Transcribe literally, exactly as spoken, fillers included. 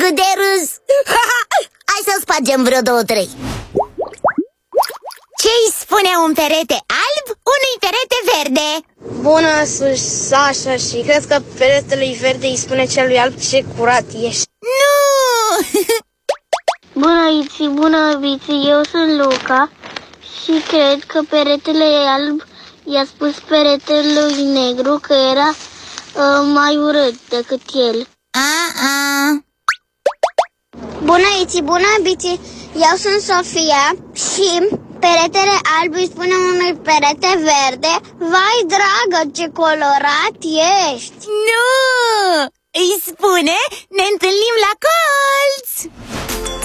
cât de râs! Hai să spargem vreo două, trei. Ce-i spune un perete alb unui perete verde? Bună, sunt Sasha și cred că peretele verde îi spune celui alb ce curat ești. Nu! Bună, Iți, bună, Viți, eu sunt Luca și cred că peretele alb i-a spus peretelui negru că era uh, mai urât decât el. A-a. Bună, Iți, bună, Viți, eu sunt Sofia și peretele alb îi spune unui perete verde: vai, dragă, ce colorat ești! Nu! Îi spune: ne întâlnim la colț!